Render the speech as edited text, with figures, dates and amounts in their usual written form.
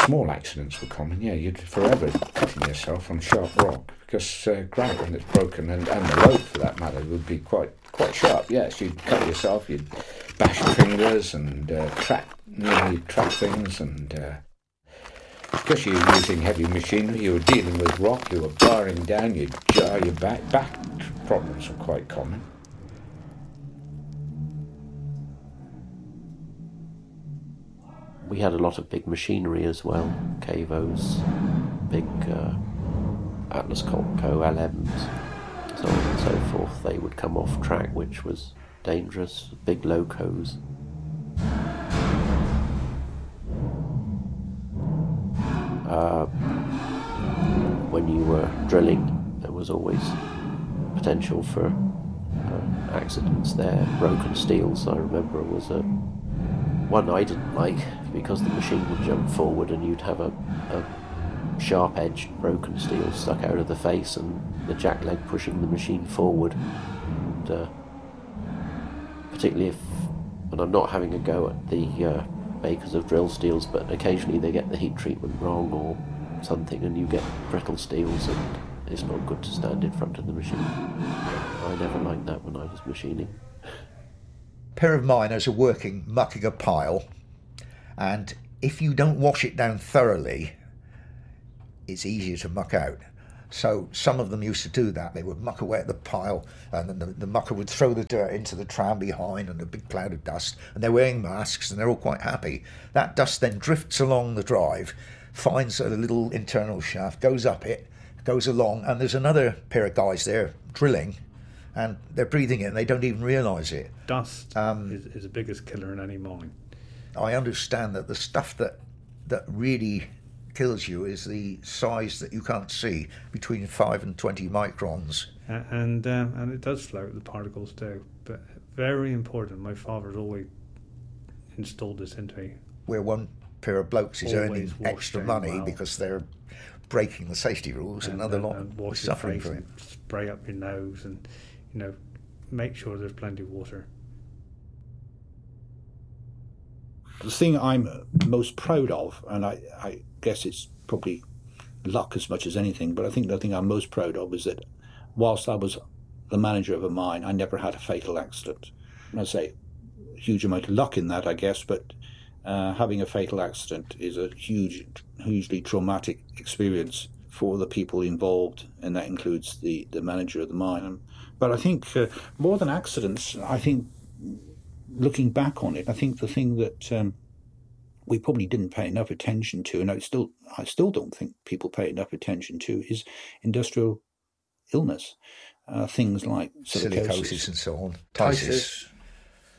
small accidents were common. Yeah, you'd forever cutting yourself on sharp rock because granite, when it's broken, and the load for that matter, would be quite sharp. Yes, you'd cut yourself, you'd bash your fingers and crack things, and because you were using heavy machinery, you were dealing with rock, you were barring down, you'd jar your back. Back problems were quite common. We had a lot of big machinery as well, Cavos, big Atlas Copco LMs, so on and so forth. They would come off track, which was dangerous, big locos. When you were drilling, there was always potential for accidents there. Broken steels, I remember, was one I didn't like, because the machine would jump forward and you'd have a sharp-edged broken steel stuck out of the face and the jack leg pushing the machine forward. And particularly and I'm not having a go at the makers of drill steels, but occasionally they get the heat treatment wrong or something and you get brittle steels, and it's not good to stand in front of the machine. I never liked that when I was machining. A pair of miners are working, mucking a pile, and if you don't wash it down thoroughly, it's easier to muck out. So some of them used to do that. They would muck away at the pile, and then the mucker would throw the dirt into the tram behind and a big cloud of dust, and they're wearing masks and they're all quite happy. That dust then drifts along the drive, finds a little internal shaft, goes up it, goes along, and there's another pair of guys there drilling, and they're breathing it and they don't even realise it. Dust is the biggest killer in any mine. I understand that the stuff that really kills you is the size that you can't see, between 5 and 20 microns. And it does float, the particles do. But very important, my father's always installed this into me. Where one pair of blokes is Always earning extra money because they're breaking the safety rules, and another lot is suffering from it. Spray up your nose and, make sure there's plenty of water. The thing I'm most proud of, and I guess it's probably luck as much as anything, but I think the thing I'm most proud of is that whilst I was the manager of a mine, I never had a fatal accident. And I say a huge amount of luck in that, I guess, but having a fatal accident is a hugely traumatic experience for the people involved, and that includes the manager of the mine. But I think more than accidents, I think looking back on it, I think the thing that we probably didn't pay enough attention to, and I still don't think people pay enough attention to, is industrial illness. Things like silicosis and so on. Ptysis.